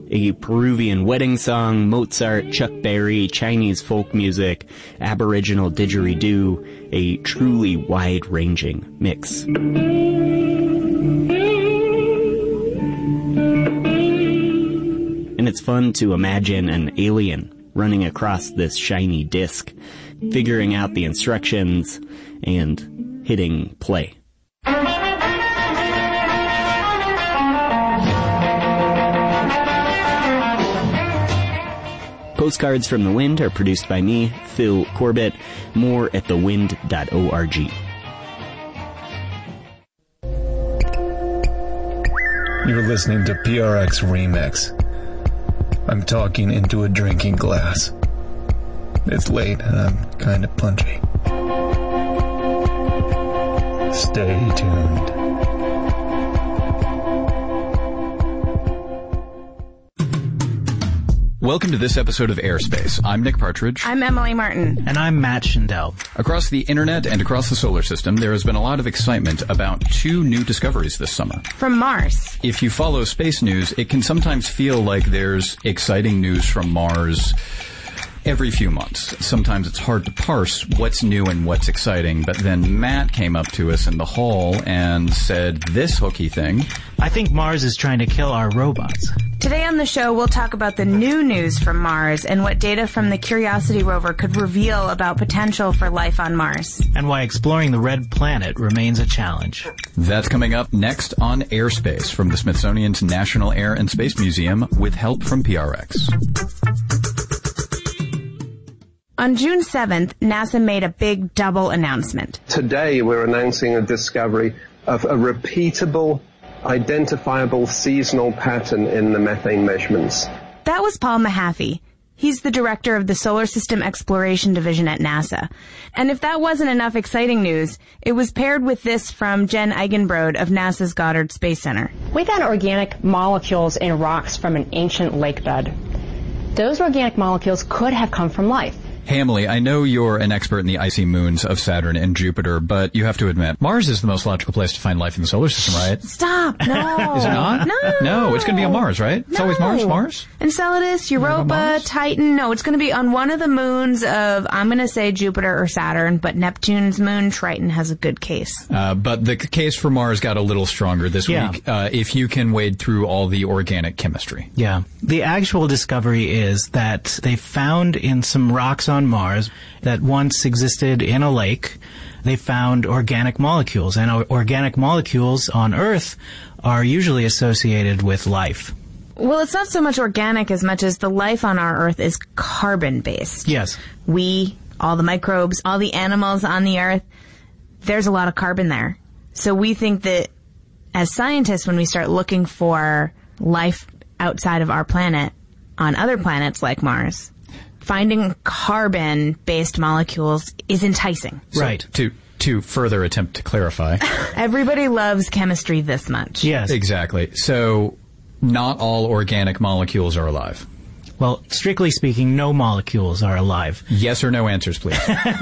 a Peruvian wedding song, Mozart, Chuck Berry, Chinese folk music, Aboriginal didgeridoo, a truly wide-ranging mix. And it's fun to imagine an alien running across this shiny disc, figuring out the instructions, and hitting play. Postcards from the Wind are produced by me, Phil Corbett. More at thewind.org. You're listening to PRX Remix. I'm talking into a drinking glass. It's late and I'm kind of punchy. Stay tuned. Welcome to this episode of Airspace. I'm Nick Partridge. I'm Emily Martin. And I'm Matt Schindel. Across the internet and across the solar system, there has been a lot of excitement about two new discoveries this summer. From Mars. If you follow space news, it can sometimes feel like there's exciting news from Mars every few months. Sometimes it's hard to parse what's new and what's exciting, but then Matt came up to us in the hall and said this hooky thing. I think Mars is trying to kill our robots. Today on the show, we'll talk about the new news from Mars and what data from the Curiosity rover could reveal about potential for life on Mars. And why exploring the red planet remains a challenge. That's coming up next on Airspace from the Smithsonian's National Air and Space Museum with help from PRX. On June 7th, NASA made a big double announcement. Today we're announcing a discovery of a repeatable, identifiable seasonal pattern in the methane measurements. That was Paul Mahaffey. He's the director of the Solar System Exploration Division at NASA. And if that wasn't enough exciting news, it was paired with this from Jen Eigenbrode of NASA's Goddard Space Center. We found organic molecules in rocks from an ancient lake bed. Those organic molecules could have come from life. Hey, Emily, I know you're an expert in the icy moons of Saturn and Jupiter, but you have to admit, Mars is the most logical place to find life in the solar system, right? Stop, no. Is it not? No, it's going to be on Mars, right? It's always Mars? Enceladus, Europa, Titan. No, it's going to be on one of the moons of, I'm going to say Jupiter or Saturn, but Neptune's moon, Triton, has a good case. But the case for Mars got a little stronger this week, if you can wade through all the organic chemistry. Yeah. The actual discovery is that they found in some rocks on Mars that once existed in a lake, they found organic molecules. And organic molecules on Earth are usually associated with life. Well, it's not so much organic as much as the life on our Earth is carbon-based. Yes. We, all the microbes, all the animals on the Earth, there's a lot of carbon there. So we think that as scientists, when we start looking for life outside of our planet on other planets like Mars, finding carbon-based molecules is enticing. Right. So, to further attempt to clarify. Everybody loves chemistry this much. Yes. Exactly. So, not all organic molecules are alive. Well, strictly speaking, no molecules are alive. Yes or no answers, please.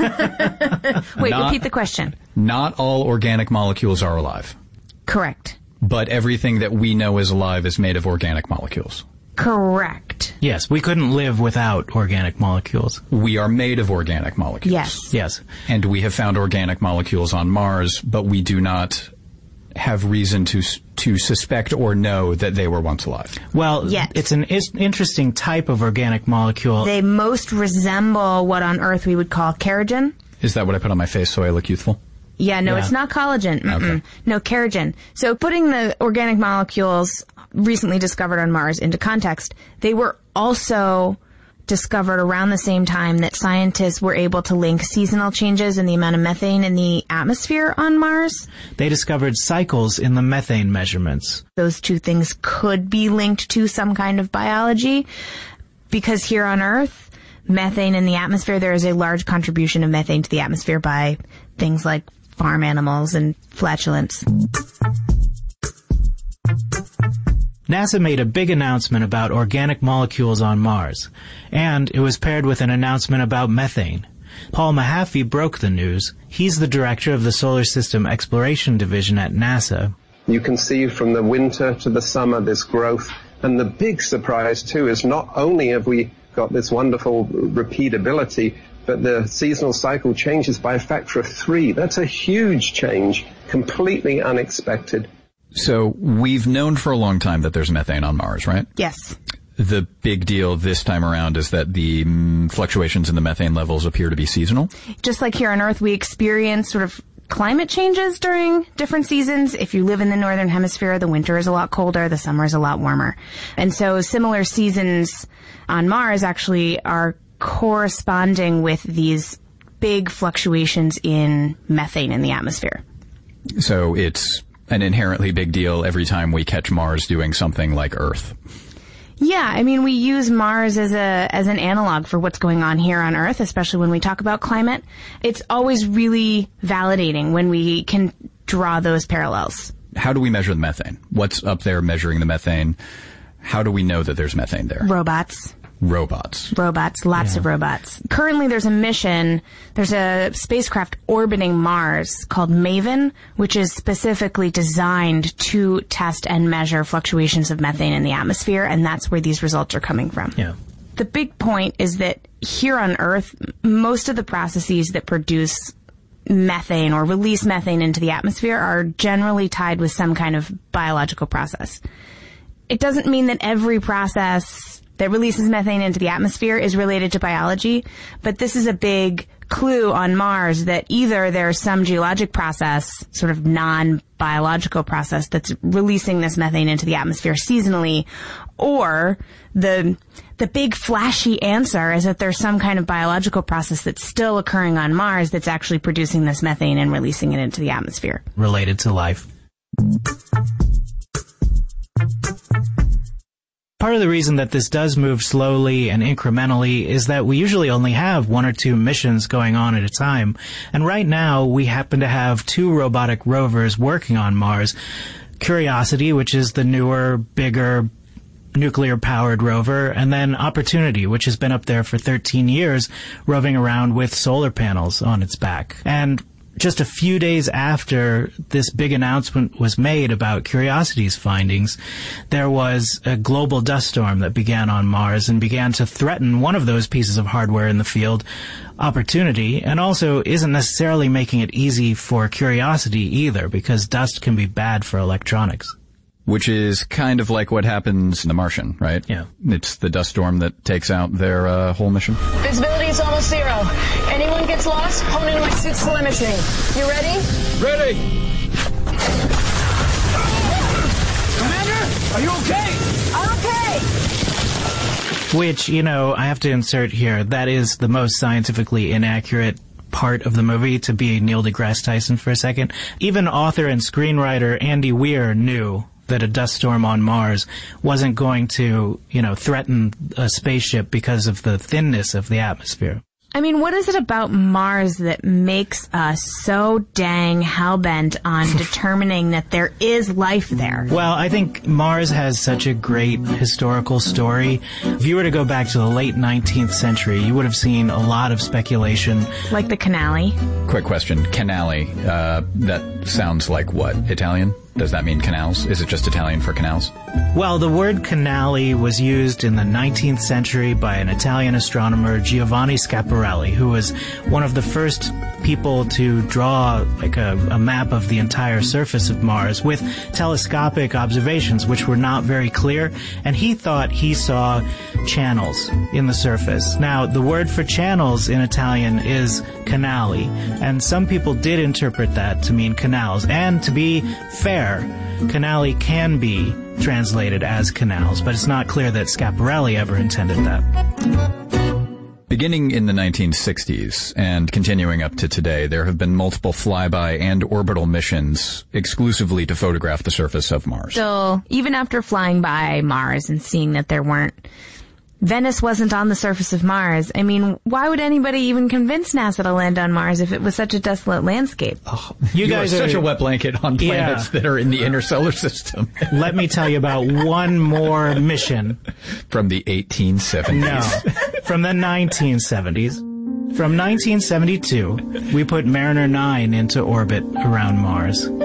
Wait, repeat the question. Not all organic molecules are alive. Correct. But everything that we know is alive is made of organic molecules. Correct. Yes, we couldn't live without organic molecules. We are made of organic molecules. Yes. Yes. And we have found organic molecules on Mars, but we do not have reason to suspect or know that they were once alive. Well, it's an interesting type of organic molecule. They most resemble what on Earth we would call kerogen. Is that what I put on my face so I look youthful? Yeah, no, it's not collagen. Okay. No, kerogen. So putting the organic molecules recently discovered on Mars into context, they were also discovered around the same time that scientists were able to link seasonal changes in the amount of methane in the atmosphere on Mars. They discovered cycles in the methane measurements. Those two things could be linked to some kind of biology, because here on Earth, methane in the atmosphere, there is a large contribution of methane to the atmosphere by things like farm animals and flatulence. NASA made a big announcement about organic molecules on Mars, and it was paired with an announcement about methane. Paul Mahaffey broke the news. He's the director of the Solar System Exploration Division at NASA. You can see from the winter to the summer this growth. And the big surprise, too, is not only have we got this wonderful repeatability, but the seasonal cycle changes by a factor of 3. That's a huge change, completely unexpected. So we've known for a long time that there's methane on Mars, right? Yes. The big deal this time around is that the fluctuations in the methane levels appear to be seasonal. Just like here on Earth, we experience sort of climate changes during different seasons. If you live in the northern hemisphere, the winter is a lot colder, the summer is a lot warmer. And so similar seasons on Mars actually are corresponding with these big fluctuations in methane in the atmosphere. So it's an inherently big deal every time we catch Mars doing something like Earth. Yeah, I mean, we use Mars as an analog for what's going on here on Earth, especially when we talk about climate. It's always really validating when we can draw those parallels. How do we measure the methane? What's up there measuring the methane? How do we know that there's methane there? Robots, lots of robots. Currently there's a spacecraft orbiting Mars called MAVEN, which is specifically designed to test and measure fluctuations of methane in the atmosphere, and that's where these results are coming from. Yeah. The big point is that here on Earth, most of the processes that produce methane or release methane into the atmosphere are generally tied with some kind of biological process. It doesn't mean that every process that releases methane into the atmosphere is related to biology, but this is a big clue on Mars that either there's some geologic process, sort of non-biological process, that's releasing this methane into the atmosphere seasonally, or the big flashy answer is that there's some kind of biological process that's still occurring on Mars that's actually producing this methane and releasing it into the atmosphere. Related to life. Part of the reason that this does move slowly and incrementally is that we usually only have 1 or 2 missions going on at a time. And right now, we happen to have 2 robotic rovers working on Mars. Curiosity, which is the newer, bigger, nuclear-powered rover, and then Opportunity, which has been up there for 13 years, roving around with solar panels on its back. And just a few days after this big announcement was made about Curiosity's findings, there was a global dust storm that began on Mars and began to threaten one of those pieces of hardware in the field, Opportunity, and also isn't necessarily making it easy for Curiosity either, because dust can be bad for electronics. Which is kind of like what happens in The Martian, right? Yeah. It's the dust storm that takes out their whole mission. Visibility is almost 0. Anyone gets lost, hone into my suit's telemetry. You ready? Ready! Commander, are you okay? I'm okay! Which, I have to insert here, that is the most scientifically inaccurate part of the movie, to be Neil deGrasse Tyson for a second. Even author and screenwriter Andy Weir knew that a dust storm on Mars wasn't going to, threaten a spaceship because of the thinness of the atmosphere. I mean, what is it about Mars that makes us so dang hellbent on determining that there is life there? Well, I think Mars has such a great historical story. If you were to go back to the late 19th century, you would have seen a lot of speculation. Like the Canali? Quick question. Canali, that sounds like what? Italian? Does that mean canals? Is it just Italian for canals? Well, the word canali was used in the 19th century by an Italian astronomer, Giovanni Schiaparelli, who was one of the first people to draw like a map of the entire surface of Mars with telescopic observations, which were not very clear, and he thought he saw channels in the surface. Now, the word for channels in Italian is canali, and some people did interpret that to mean canals, and to be fair, canali can be translated as canals, but it's not clear that Schiaparelli ever intended that. Beginning in the 1960s and continuing up to today, there have been multiple flyby and orbital missions exclusively to photograph the surface of Mars. So, even after flying by Mars and seeing that Venice wasn't on the surface of Mars, I mean, why would anybody even convince NASA to land on Mars if it was such a desolate landscape? Oh, you guys are such a wet blanket on planets that are in the inner solar system. Let me tell you about one more mission. From the 1870s. No, from the 1970s. From 1972, we put Mariner 9 into orbit around Mars.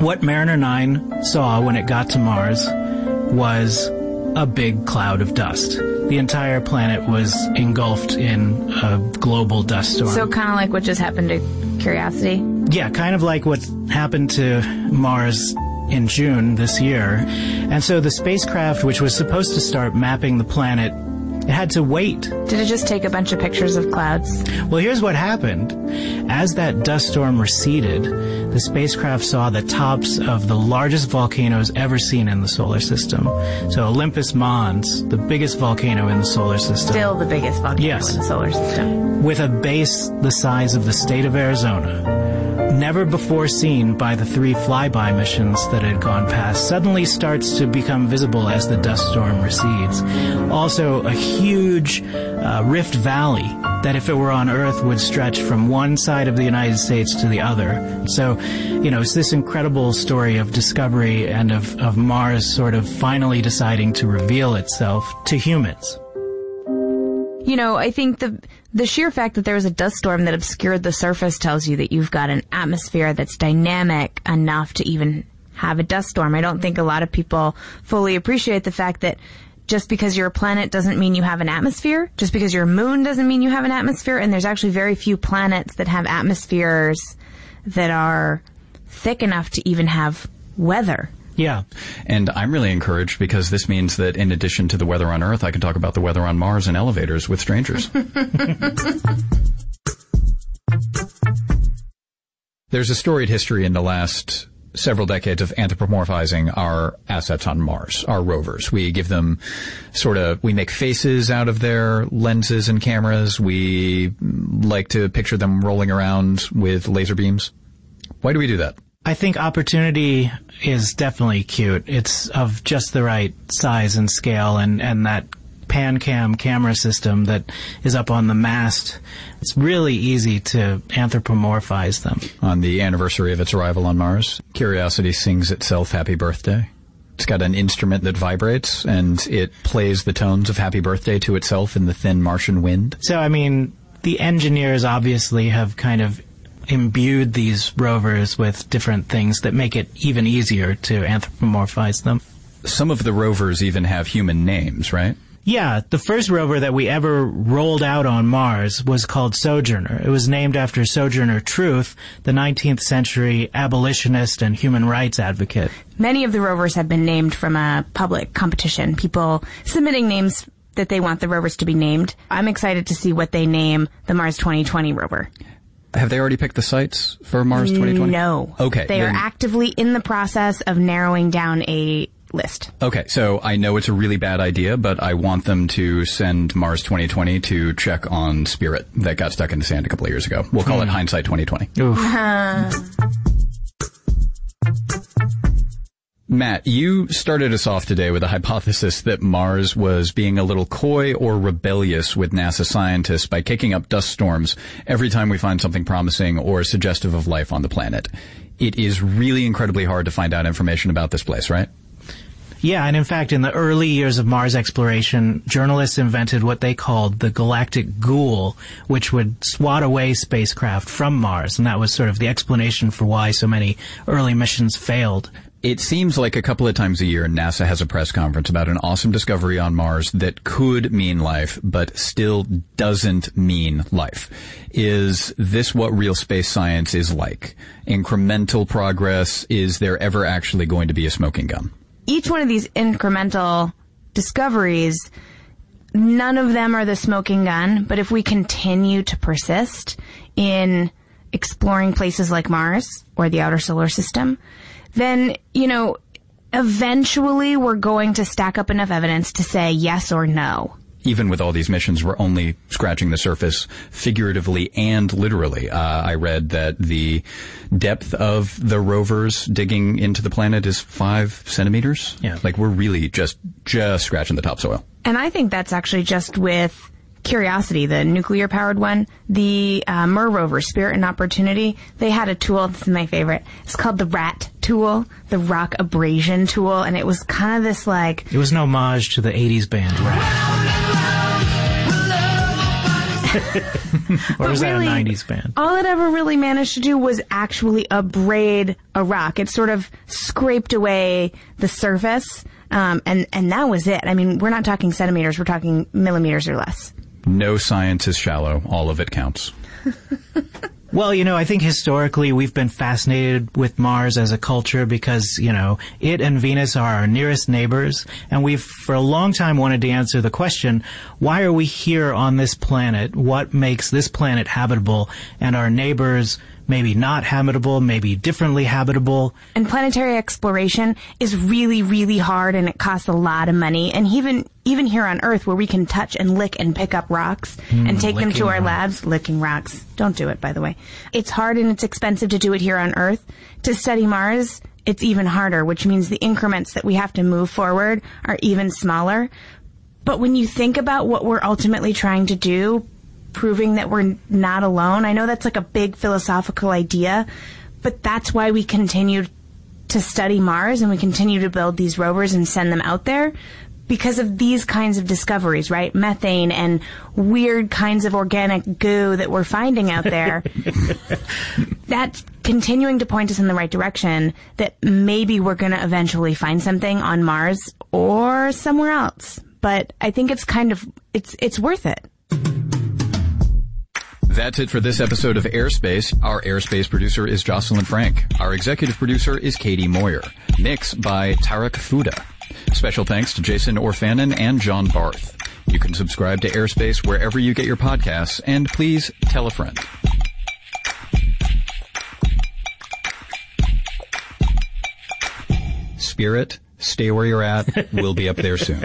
What Mariner 9 saw when it got to Mars was a big cloud of dust. The entire planet was engulfed in a global dust storm. So kind of like what just happened to Curiosity? Yeah, kind of like what happened to Mars in June this year. And so the spacecraft, which was supposed to start mapping the planet, it had to wait. Did it just take a bunch of pictures of clouds? Well, here's what happened. As that dust storm receded, the spacecraft saw the tops of the largest volcanoes ever seen in the solar system. So Olympus Mons, the biggest volcano in the solar system. Still the biggest volcano Yes. in the solar system. With a base the size of the state of Arizona. Never before seen by the 3 flyby missions that had gone past, suddenly starts to become visible as the dust storm recedes. Also, a huge rift valley that if it were on Earth would stretch from one side of the United States to the other. So, it's this incredible story of discovery and of Mars sort of finally deciding to reveal itself to humans. I think the sheer fact that there was a dust storm that obscured the surface tells you that you've got an atmosphere that's dynamic enough to even have a dust storm. I don't think a lot of people fully appreciate the fact that just because you're a planet doesn't mean you have an atmosphere. Just because you're a moon doesn't mean you have an atmosphere. And there's actually very few planets that have atmospheres that are thick enough to even have weather. Yeah. And I'm really encouraged because this means that in addition to the weather on Earth, I can talk about the weather on Mars in elevators with strangers. There's a storied history in the last several decades of anthropomorphizing our assets on Mars, our rovers. We give them we make faces out of their lenses and cameras. We like to picture them rolling around with laser beams. Why do we do that? I think Opportunity is definitely cute. It's of just the right size and scale, and that PanCam camera system that is up on the mast. It's really easy to anthropomorphize them. On the anniversary of its arrival on Mars, Curiosity sings itself happy birthday. It's got an instrument that vibrates, and it plays the tones of happy birthday to itself in the thin Martian wind. So, the engineers obviously have kind of imbued these rovers with different things that make it even easier to anthropomorphize them. Some of the rovers even have human names, right? Yeah, the first rover that we ever rolled out on Mars was called Sojourner. It was named after Sojourner Truth, the 19th century abolitionist and human rights advocate. Many of the rovers have been named from a public competition, people submitting names that they want the rovers to be named. I'm excited to see what they name the Mars 2020 rover. Have they already picked the sites for Mars 2020? No. Okay. They are actively in the process of narrowing down a list. Okay, so I know it's a really bad idea, but I want them to send Mars 2020 to check on Spirit that got stuck in the sand a couple of years ago. We'll call it Hindsight 2020. Matt, you started us off today with a hypothesis that Mars was being a little coy or rebellious with NASA scientists by kicking up dust storms every time we find something promising or suggestive of life on the planet. It is really incredibly hard to find out information about this place, right? Yeah, and in fact, in the early years of Mars exploration, journalists invented what they called the galactic ghoul, which would swat away spacecraft from Mars, and that was sort of the explanation for why so many early missions failed. It seems like a couple of times a year NASA has a press conference about an awesome discovery on Mars that could mean life, but still doesn't mean life. Is this what real space science is like? Incremental progress? Is there ever actually going to be a smoking gun? Each one of these incremental discoveries, none of them are the smoking gun, but if we continue to persist in exploring places like Mars or the outer solar system, then, eventually we're going to stack up enough evidence to say yes or no. Even with all these missions, we're only scratching the surface figuratively and literally. I read that the depth of the rovers digging into the planet is 5 centimeters. Yeah. Like, we're really just scratching the topsoil. And I think that's actually just with Curiosity, the nuclear-powered one. The MER rover, Spirit and Opportunity, they had a tool, this is my favorite, it's called the RAT tool, the rock abrasion tool, and it was kind of this like... It was an homage to the 80s band RAT. Or is that really, a 90s band? All it ever really managed to do was actually abrade a rock. It sort of scraped away the surface, and that was it. I mean, we're not talking centimeters, we're talking millimeters or less. No science is shallow. All of it counts. Well, I think historically we've been fascinated with Mars as a culture because, it and Venus are our nearest neighbors, and we've for a long time wanted to answer the question, why are we here on this planet? What makes this planet habitable and our neighbors maybe not habitable, maybe differently habitable? And planetary exploration is really, really hard, and it costs a lot of money. And even here on Earth, where we can touch and lick and pick up rocks and take them to our labs, licking rocks. Don't do it, by the way. It's hard and it's expensive to do it here on Earth. To study Mars, it's even harder, which means the increments that we have to move forward are even smaller. But when you think about what we're ultimately trying to do, proving that we're not alone, I know that's like a big philosophical idea, but that's why we continue to study Mars and we continue to build these rovers and send them out there, because of these kinds of discoveries, right? Methane and weird kinds of organic goo that we're finding out there. That's continuing to point us in the right direction, that maybe we're going to eventually find something on Mars or somewhere else. But I think it's worth it. That's it for this episode of Airspace. Our Airspace producer is Jocelyn Frank. Our executive producer is Katie Moyer. Mixed by Tarek Fuda. Special thanks to Jason Orfanon and John Barth. You can subscribe to Airspace wherever you get your podcasts, and please tell a friend. Spirit, stay where you're at. We'll be up there soon.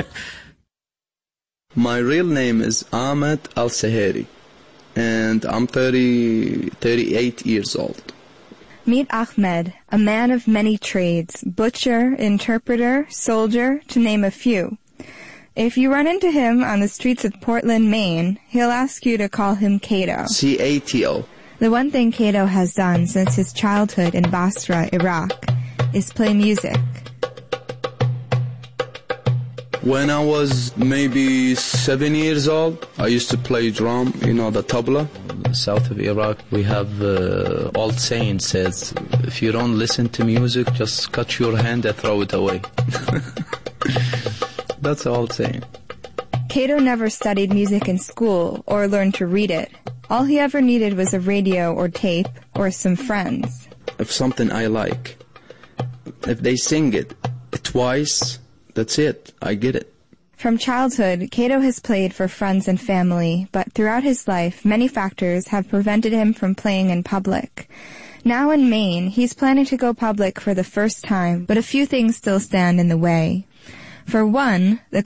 My real name is Ahmed Al-Sahari, and I'm 38 years old. Meet Ahmed, a man of many trades, butcher, interpreter, soldier, to name a few. If you run into him on the streets of Portland, Maine, he'll ask you to call him Kato. C-A-T-O. The one thing Kato has done since his childhood in Basra, Iraq, is play music. When I was maybe 7 years old, I used to play drum, the tabla. South of Iraq, we have old saying says, if you don't listen to music, just cut your hand and throw it away. That's the old saying. Kato never studied music in school or learned to read it. All he ever needed was a radio or tape or some friends. If something I like, if they sing it twice, that's it. I get it. From childhood, Kato has played for friends and family, but throughout his life, many factors have prevented him from playing in public. Now in Maine, he's planning to go public for the first time, but a few things still stand in the way. For one, the